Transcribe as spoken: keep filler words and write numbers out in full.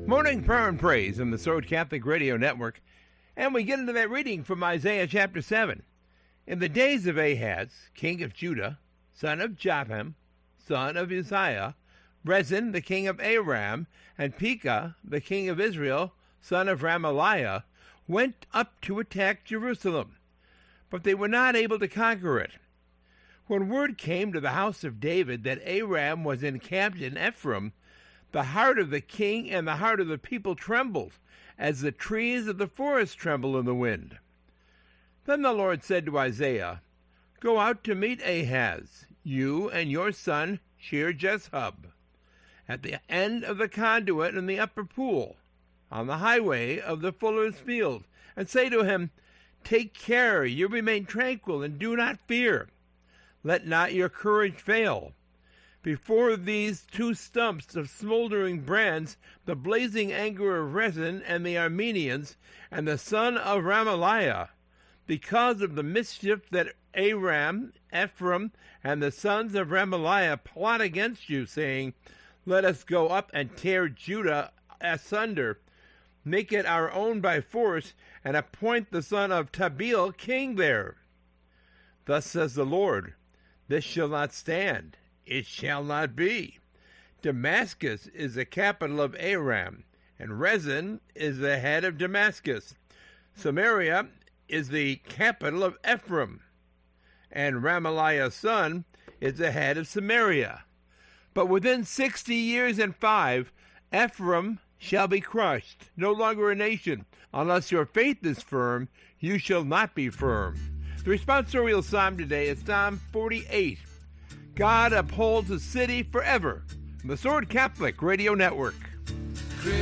Morning prayer and praise on the Sword Catholic Radio Network. And we get into that reading from Isaiah chapter seven. In the days of Ahaz, king of Judah, son of Jotham, son of Uzziah, Rezin, the king of Aram, and Pekah, the king of Israel, son of Remaliah, went up to attack Jerusalem, but they were not able to conquer it. When word came to the house of David that Aram was encamped in Ephraim, the heart of the king and the heart of the people trembled, as the trees of the forest tremble in the wind. Then the Lord said to Isaiah, "Go out to meet Ahaz, you and your son Shear-Jeshub, at the end of the conduit in the upper pool, on the highway of the fuller's field, and say to him, Take care, you remain tranquil, and do not fear. Let not your courage fail. Before these two stumps of smoldering brands, the blazing anger of Rezin and the Arameans, and the son of Remaliah, because of the mischief that Aram, Ephraim, and the sons of Remaliah plot against you, saying, Let us go up and tear Judah asunder, make it our own by force, and appoint the son of Tabeel king there. Thus says the Lord, This shall not stand, it shall not be. Damascus is the capital of Aram, and Rezin is the head of Damascus. Samaria is the capital of Ephraim, and Remaliah's son is the head of Samaria. But within sixty years and five, Ephraim shall be crushed, no longer a nation. Unless your faith is firm, you shall not be firm." The responsorial psalm today is Psalm forty-eight. God upholds the city forever. The Sword Catholic Radio Network.